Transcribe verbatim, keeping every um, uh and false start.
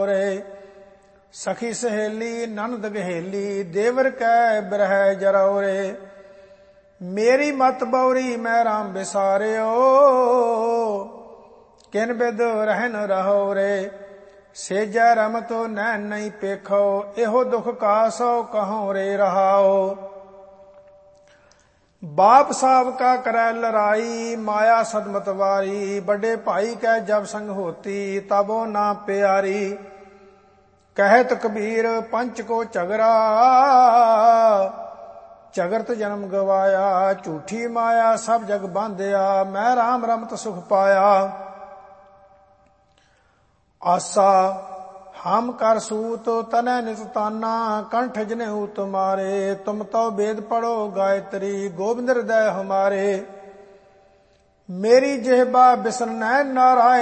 रे। सखी सहेली ननद गहेली देवर कै बिरह जराओ रे। मेरी मत बौरी मैं राम बिसारियो किन बिद रहन रहो रे। सेजा रमतो नैन नहीं पेखो एहो दुख कासो कहो रे रहाओ। बाप साहब का करे लड़ाई माया सदमतवारी। बड़े भाई कै जब संग होती तबो ना प्यारी। कहत कबीर पंच को झगड़ा झगड़त जन्म गवाया। झूठी माया सब जग बांधिया मैं राम रमत सुख पाया। आसा हम कर सूत तनै नित ताना कंठ जनेऊ तुम्हारे। तुम तो वेद पढ़ो गायत्री गोविंद हृदय हमारे। मेरी जेहबा बिसन नैन नारायण